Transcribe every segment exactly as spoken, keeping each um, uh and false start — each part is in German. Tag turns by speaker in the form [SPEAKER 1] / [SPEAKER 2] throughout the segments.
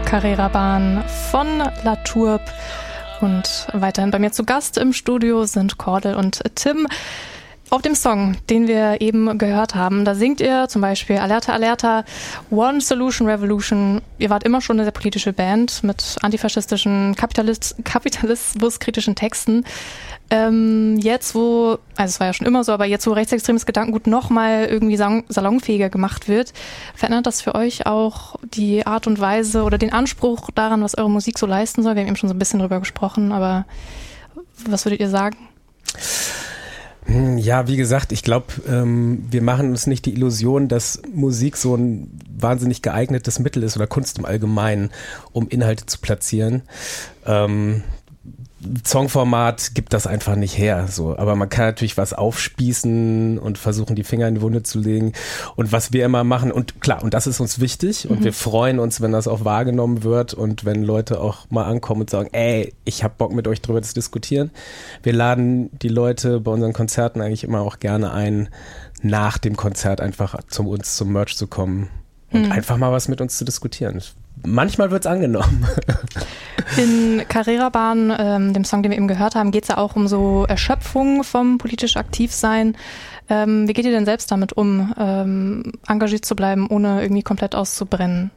[SPEAKER 1] Carrera-Bahn von La Tourbe. Und weiterhin bei mir zu Gast im Studio sind Cordel und Tim. Auf dem Song, den wir eben gehört haben, da singt ihr zum Beispiel Alerta, Alerta, One Solution Revolution. Ihr wart immer schon eine sehr politische Band mit antifaschistischen, Kapitalist, kapitalismuskritischen Texten. Ähm, jetzt, wo, also es war ja schon immer so, aber jetzt, wo rechtsextremes Gedankengut nochmal irgendwie salonfähiger gemacht wird, verändert das für euch auch die Art und Weise oder den Anspruch daran, was eure Musik so leisten soll? Wir haben eben schon so ein bisschen drüber gesprochen, aber was würdet ihr sagen?
[SPEAKER 2] Ja, wie gesagt, ich glaube, ähm, wir machen uns nicht die Illusion, dass Musik so ein wahnsinnig geeignetes Mittel ist oder Kunst im Allgemeinen, um Inhalte zu platzieren. Ähm, Songformat gibt das einfach nicht her, so. Aber man kann natürlich was aufspießen und versuchen, die Finger in die Wunde zu legen. Und was wir immer machen, und klar, und das ist uns wichtig, und mhm. wir freuen uns, wenn das auch wahrgenommen wird und wenn Leute auch mal ankommen und sagen, ey, ich hab Bock, mit euch drüber zu diskutieren. Wir laden die Leute bei unseren Konzerten eigentlich immer auch gerne ein, nach dem Konzert einfach zu uns zum Merch zu kommen und mhm. einfach mal was mit uns zu diskutieren. Manchmal wird's angenommen.
[SPEAKER 1] In Carrera-Bahn, ähm, dem Song, den wir eben gehört haben, geht es ja auch um so Erschöpfung vom politisch Aktivsein. Ähm, wie geht ihr denn selbst damit um, ähm, engagiert zu bleiben, ohne irgendwie komplett auszubrennen?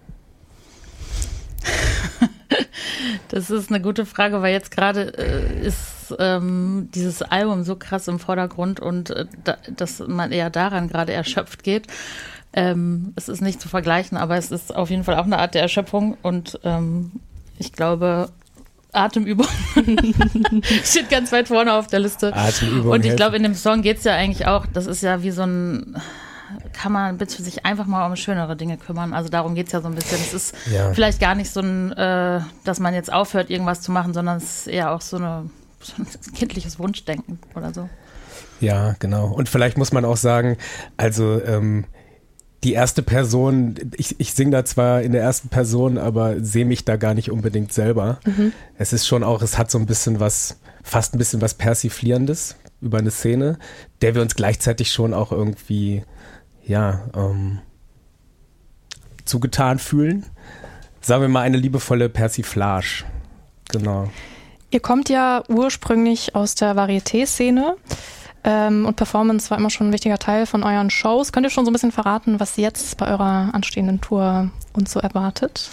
[SPEAKER 3] Das ist eine gute Frage, weil jetzt gerade äh, ist ähm, dieses Album so krass im Vordergrund und äh, da, dass man eher daran gerade erschöpft geht. Ähm, es ist nicht zu vergleichen, aber es ist auf jeden Fall auch eine Art der Erschöpfung und ähm, ich glaube, Atemübung steht ganz weit vorne auf der Liste.
[SPEAKER 2] Atemübung
[SPEAKER 3] und ich
[SPEAKER 2] helfen.
[SPEAKER 3] glaube, in dem Song geht es ja eigentlich auch, das ist ja wie so ein, kann man bitte sich einfach mal um schönere Dinge kümmern. Also darum geht es ja so ein bisschen. Es ist
[SPEAKER 2] ja.
[SPEAKER 3] vielleicht gar nicht so ein, äh, dass man jetzt aufhört, irgendwas zu machen, sondern es ist eher auch so, eine, so ein kindliches Wunschdenken oder so.
[SPEAKER 2] Ja, genau. Und vielleicht muss man auch sagen, also ähm, die erste Person, ich, ich singe da zwar in der ersten Person, aber sehe mich da gar nicht unbedingt selber. Mhm. Es ist schon auch, es hat so ein bisschen was, fast ein bisschen was Persiflierendes über eine Szene, der wir uns gleichzeitig schon auch irgendwie, ja, ähm, zugetan fühlen. Sagen wir mal eine liebevolle Persiflage. Genau.
[SPEAKER 1] Ihr kommt ja ursprünglich aus der Varieté-Szene. Ähm, und Performance war immer schon ein wichtiger Teil von euren Shows. Könnt ihr schon so ein bisschen verraten, was jetzt bei eurer anstehenden Tour uns so erwartet?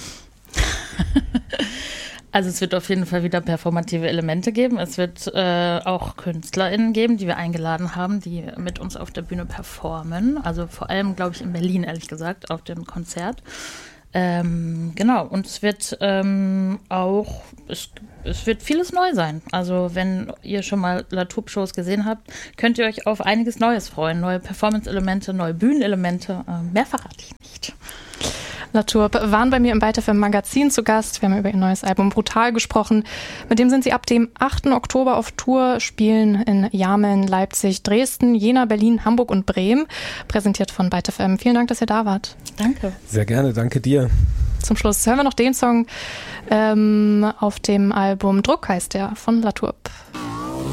[SPEAKER 3] Also es wird auf jeden Fall wieder performative Elemente geben. Es wird äh, auch KünstlerInnen geben, die wir eingeladen haben, die mit uns auf der Bühne performen. Also vor allem, glaube ich, in Berlin, ehrlich gesagt, auf dem Konzert. Ähm, genau, und es wird ähm, auch, es, es wird vieles neu sein. Also wenn ihr schon mal La Tourbe-Shows gesehen habt, könnt ihr euch auf einiges Neues freuen. Neue Performance-Elemente, neue Bühnenelemente. Äh, mehr verrate ich nicht.
[SPEAKER 1] La Tourbe waren bei mir im ByteFM Magazin zu Gast. Wir haben über ihr neues Album Brutal gesprochen. Mit dem sind sie ab dem achten Oktober auf Tour, spielen in Jameln, Leipzig, Dresden, Jena, Berlin, Hamburg und Bremen. Präsentiert von ByteFM. Vielen Dank, dass ihr da wart.
[SPEAKER 3] Danke.
[SPEAKER 2] Sehr gerne, danke dir.
[SPEAKER 1] Zum Schluss hören wir noch den Song ähm, auf dem Album Druck heißt der von La Tourbe.